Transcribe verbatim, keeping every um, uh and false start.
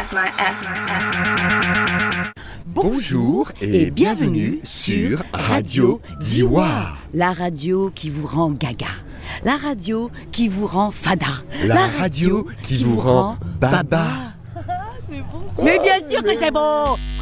Bonjour et bienvenue sur Radio Diwa. La radio qui vous rend gaga. La radio qui vous rend fada. La radio qui vous rend baba. Mais bien sûr que c'est bon.